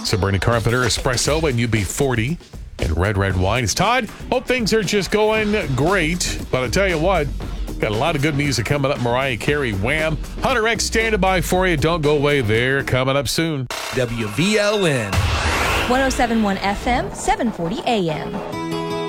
Sabrina Carpenter, Espresso, and UB40, and Red Wine. It's Todd. Hope things are just going great. But I tell you what, got a lot of good music coming up. Mariah Carey, Wham, Hunter X standing by for you. Don't go away. They're coming up soon. WVLN. 107.1 FM, 740 AM.